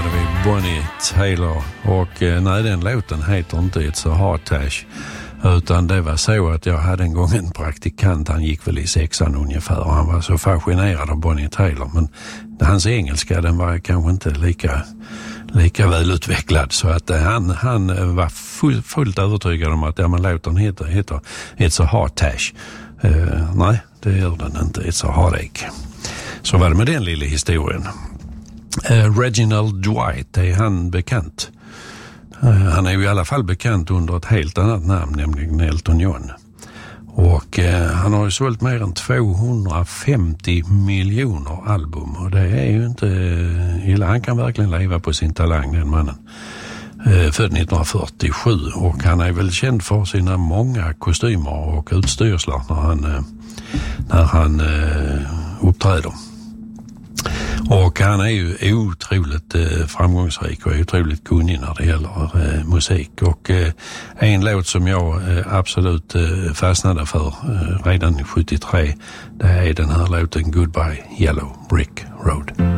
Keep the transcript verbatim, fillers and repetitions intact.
hade vi Bonnie Tyler och eh, nej, den låten heter inte It's a Heart Tash, utan det var så att jag hade en gång en praktikant, han gick väl i sexan ungefär och han var så fascinerad av Bonnie Tyler, men hans engelska den var kanske inte lika lika välutvecklad, så att eh, han, han var full, fullt övertygad om att ja, men låten heter, heter It's a Heart Tash. Uh, nej, det gör den inte. It's a Heartache. Så var det med den lilla historien. Uh, Reginald Dwight, är han bekant? Uh, han är ju i alla fall bekant under ett helt annat namn, nämligen Elton John. Och uh, han har ju sålt mer än tvåhundrafemtio miljoner album, och det är ju inte uh, illa. Han kan verkligen leva på sin talang, den mannen. Uh, född nittonhundrafyrtiosju, och han är väl känd för sina många kostymer och utstyrslar när han, uh, när han uh, uppträder. Och han är ju otroligt eh, framgångsrik och otroligt kunnig när det gäller eh, musik. Och eh, en låt som jag eh, absolut eh, fastnade för eh, redan sjuttiotre, det är den här låten Goodbye Yellow Brick Road.